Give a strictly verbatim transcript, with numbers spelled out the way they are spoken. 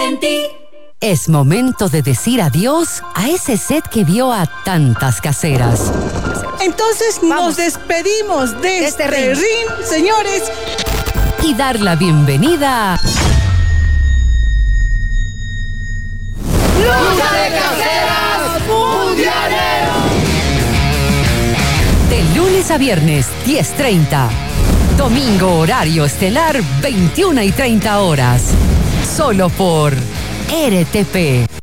en ti. Es momento de decir adiós a ese set que vio a tantas caseras. Entonces Vamos. nos despedimos de, De este este ring. ring, señores. Y dar la bienvenida a ¡Lucha de caseras mundiales! de lunes a viernes, diez treinta. Domingo, horario estelar, veintiuna y treinta horas. Solo por R T P.